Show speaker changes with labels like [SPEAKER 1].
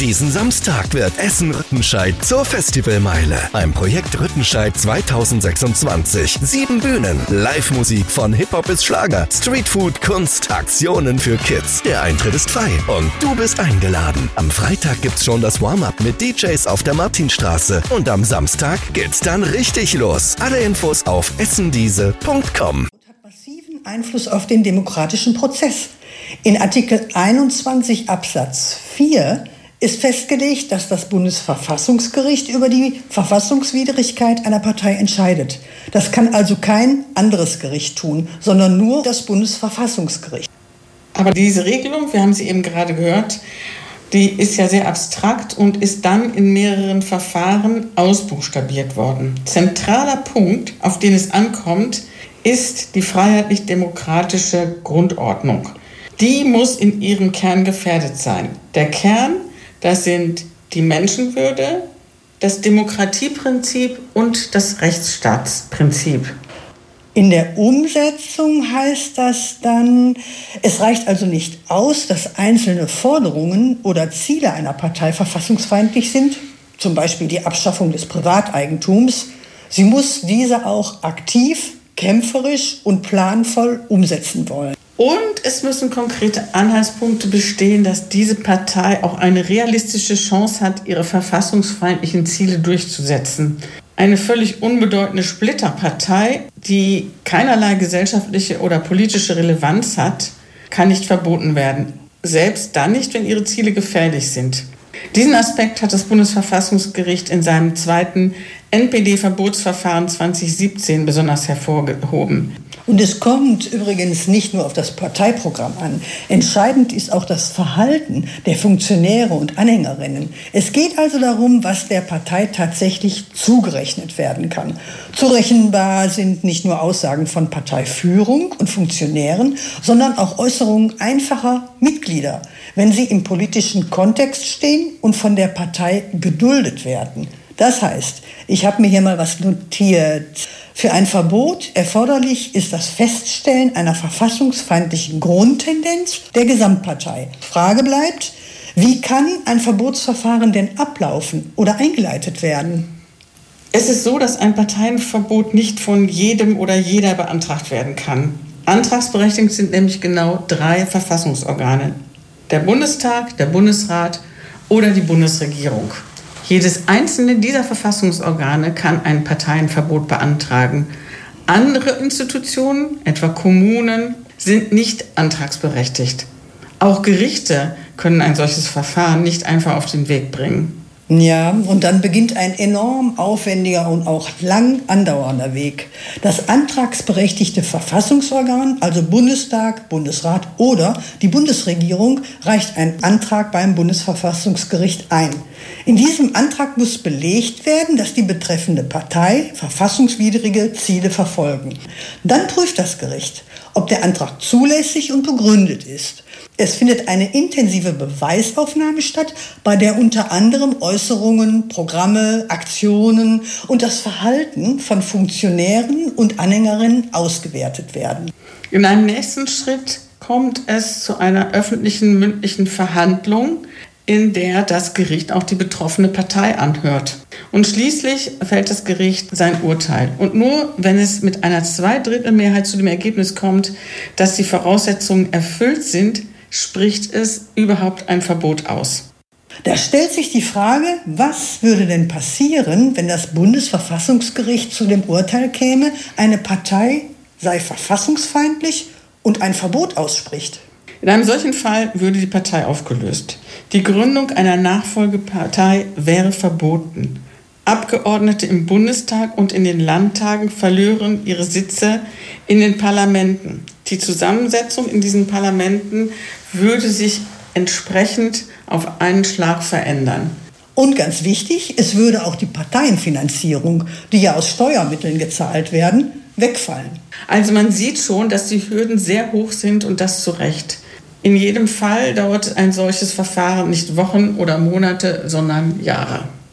[SPEAKER 1] Diesen Samstag wird Essen-Rüttenscheid zur Festivalmeile. Beim Projekt Rüttenscheid 2026. 7 Bühnen, Live-Musik von Hip-Hop bis Schlager, Streetfood, Kunst, Aktionen für Kids. Der Eintritt ist frei und du bist eingeladen. Am Freitag gibt's schon das Warm-Up mit DJs auf der Martinstraße. Und am Samstag geht's dann richtig los. Alle Infos auf essendiese.com.
[SPEAKER 2] Hat massiven Einfluss auf den demokratischen Prozess. In Artikel 21 Absatz 4 ist festgelegt, dass das Bundesverfassungsgericht über die Verfassungswidrigkeit einer Partei entscheidet. Das kann also kein anderes Gericht tun, sondern nur das Bundesverfassungsgericht.
[SPEAKER 3] Aber diese Regelung, wir haben sie eben gerade gehört, die ist ja sehr abstrakt und ist dann in mehreren Verfahren ausbuchstabiert worden. Zentraler Punkt, auf den es ankommt, ist die freiheitlich-demokratische Grundordnung. Die muss in ihrem Kern gefährdet sein. Der Kern, das sind die Menschenwürde, das Demokratieprinzip und das Rechtsstaatsprinzip.
[SPEAKER 2] In der Umsetzung heißt das dann, es reicht also nicht aus, dass einzelne Forderungen oder Ziele einer Partei verfassungsfeindlich sind, zum Beispiel die Abschaffung des Privateigentums. Sie muss diese auch aktiv, kämpferisch und planvoll umsetzen wollen.
[SPEAKER 3] Und es müssen konkrete Anhaltspunkte bestehen, dass diese Partei auch eine realistische Chance hat, ihre verfassungsfeindlichen Ziele durchzusetzen. Eine völlig unbedeutende Splitterpartei, die keinerlei gesellschaftliche oder politische Relevanz hat, kann nicht verboten werden. Selbst dann nicht, wenn ihre Ziele gefährlich sind. Diesen Aspekt hat das Bundesverfassungsgericht in seinem zweiten NPD-Verbotsverfahren 2017 besonders hervorgehoben.
[SPEAKER 2] Und es kommt übrigens nicht nur auf das Parteiprogramm an. Entscheidend ist auch das Verhalten der Funktionäre und Anhängerinnen. Es geht also darum, was der Partei tatsächlich zugerechnet werden kann. Zurechenbar sind nicht nur Aussagen von Parteiführung und Funktionären, sondern auch Äußerungen einfacher Mitglieder, wenn sie im politischen Kontext stehen und von der Partei geduldet werden. Das heißt, ich habe mir hier mal was notiert. Für ein Verbot erforderlich ist das Feststellen einer verfassungsfeindlichen Grundtendenz der Gesamtpartei. Frage bleibt, wie kann ein Verbotsverfahren denn ablaufen oder eingeleitet werden?
[SPEAKER 3] Es ist so, dass ein Parteienverbot nicht von jedem oder jeder beantragt werden kann. Antragsberechtigt sind nämlich genau 3 Verfassungsorgane: der Bundestag, der Bundesrat oder die Bundesregierung. Jedes einzelne dieser Verfassungsorgane kann ein Parteienverbot beantragen. Andere Institutionen, etwa Kommunen, sind nicht antragsberechtigt. Auch Gerichte können ein solches Verfahren nicht einfach auf den Weg bringen.
[SPEAKER 2] Ja, und dann beginnt ein enorm aufwendiger und auch lang andauernder Weg. Das antragsberechtigte Verfassungsorgan, also Bundestag, Bundesrat oder die Bundesregierung, reicht einen Antrag beim Bundesverfassungsgericht ein. In diesem Antrag muss belegt werden, dass die betreffende Partei verfassungswidrige Ziele verfolgen. Dann prüft das Gericht, ob der Antrag zulässig und begründet ist. Es findet eine intensive Beweisaufnahme statt, bei der unter anderem Äußerungen, Programme, Aktionen und das Verhalten von Funktionären und Anhängerinnen ausgewertet werden.
[SPEAKER 3] In einem nächsten Schritt kommt es zu einer öffentlichen mündlichen Verhandlung, in der das Gericht auch die betroffene Partei anhört. Und schließlich fällt das Gericht sein Urteil. Und nur wenn es mit einer 2/3 zu dem Ergebnis kommt, dass die Voraussetzungen erfüllt sind, spricht es überhaupt ein Verbot aus.
[SPEAKER 2] Da stellt sich die Frage, was würde denn passieren, wenn das Bundesverfassungsgericht zu dem Urteil käme, eine Partei sei verfassungsfeindlich und ein Verbot ausspricht?
[SPEAKER 3] In einem solchen Fall würde die Partei aufgelöst. Die Gründung einer Nachfolgepartei wäre verboten. Abgeordnete im Bundestag und in den Landtagen verlören ihre Sitze in den Parlamenten. Die Zusammensetzung in diesen Parlamenten würde sich entsprechend auf einen Schlag verändern.
[SPEAKER 2] Und ganz wichtig, es würde auch die Parteienfinanzierung, die ja aus Steuermitteln gezahlt werden, wegfallen.
[SPEAKER 3] Also man sieht schon, dass die Hürden sehr hoch sind und das zu Recht. In jedem Fall dauert ein solches Verfahren nicht Wochen oder Monate, sondern Jahre.